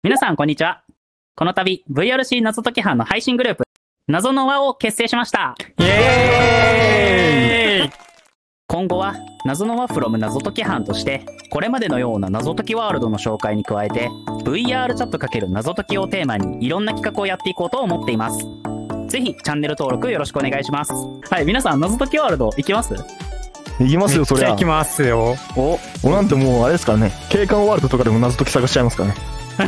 皆さんこんにちは。この度 VRC 謎解き班の配信グループ謎の輪を結成しました。 イエーイ。 今後は謎の輪 from 謎解き班としてこれまでのような謎解きワールドの紹介に加えて VR チャット×謎解きをテーマにいろんな企画をやっていこうと思っています。ぜひチャンネル登録よろしくお願いします。はい、皆さん謎解きワールド行きます？ 行きますよ、そりゃ。 行きますよ。 俺なんてもうあれですからね、景観ワールドとかでも謎解き探しちゃいますからね。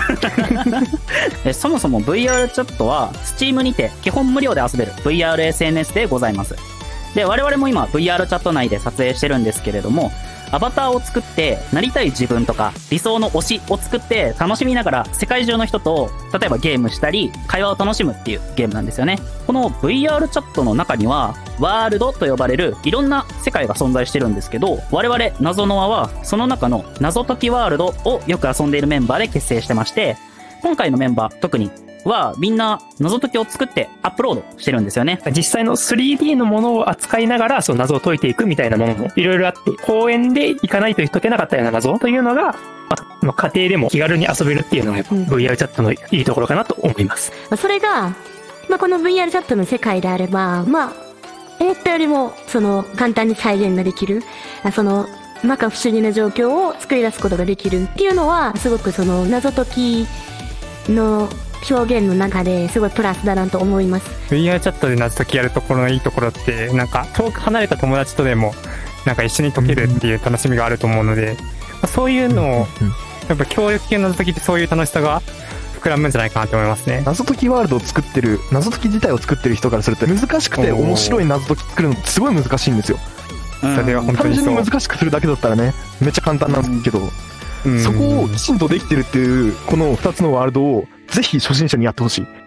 そもそも VR チャットは Steam にて基本無料で遊べる VRSNS でございます。で、我々も今 VR チャット内で撮影してるんですけれども、アバターを作ってなりたい自分とか理想の推しを作って楽しみながら世界中の人と例えばゲームしたり会話を楽しむっていうゲームなんですよね。この VR チャットの中にはワールドと呼ばれるいろんな世界が存在してるんですけど、我々謎の輪はその中の謎解きワールドをよく遊んでいるメンバーで結成してまして、今回のメンバー特にはみんな謎解きを作ってアップロードしてるんですよね。 実際の 3D のものを扱いながらその謎を解いていくみたいなものもいろいろあって、公園で行かないと解けなかったような謎というのが、家庭でも気軽に遊べるっていうのがやっぱ VR チャットのいいところかなと思います。 それが、この VR チャットの世界であれば、思ったよりも簡単に再現ができる、摩訶不思議な状況を作り出すことができるっていうのは、すごく謎解きの表現の中ですごいプラスだなと思います。 VR チャットで謎解きやるところのいいところって、なんか遠く離れた友達とでもなんか一緒に解けるっていう楽しみがあると思うので、そういうのをやっぱ協力系の謎解きってそういう楽しさが膨らむんじゃないかなと思いますね。 謎解きワールドを作ってる、謎解き自体を作ってる人からすると難しくて面白い謎解き作るのってすごい難しいんですよ。 それは本当単にそう。 純に難しくするだけだったらね、めっちゃ簡単なんですけど、そこをきちんとできてるっていうこの2つのワールドをぜひ初心者にやってほしい。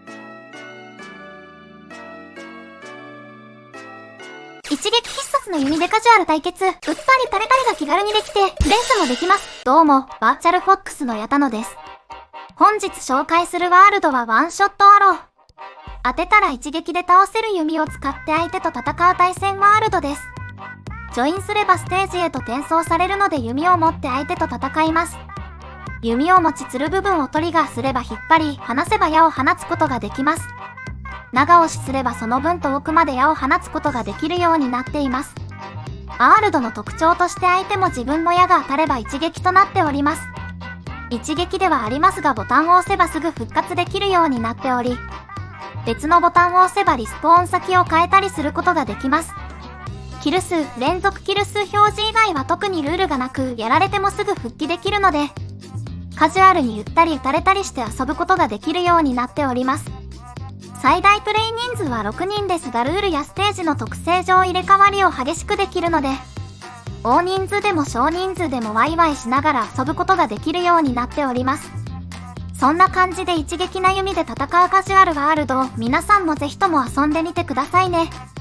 一撃必殺の弓でカジュアル対決、うっぱりタレタレが気軽にできてレースもできます。どうもバーチャルフォックスの矢田野です。本日紹介するワールドはワンショットアロー。当てたら一撃で倒せる弓を使って相手と戦う対戦ワールドです。ジョインすればステージへと転送されるので弓を持って相手と戦います。弓を持ちつる部分をトリガーすれば引っ張り、離せば矢を放つことができます。長押しすればその分遠くまで矢を放つことができるようになっています。ワールドの特徴として相手も自分の矢が当たれば一撃となっております。一撃ではありますがボタンを押せばすぐ復活できるようになっており、別のボタンを押せばリスポーン先を変えたりすることができます。キル数、連続キル数表示以外は特にルールがなく、やられてもすぐ復帰できるので、カジュアルにゆったり打たれたりして遊ぶことができるようになっております。最大プレイ人数は6人ですが、ルールやステージの特性上入れ替わりを激しくできるので、大人数でも少人数でもワイワイしながら遊ぶことができるようになっております。そんな感じで一撃な弓で戦うカジュアルワールドを皆さんもぜひとも遊んでみてくださいね。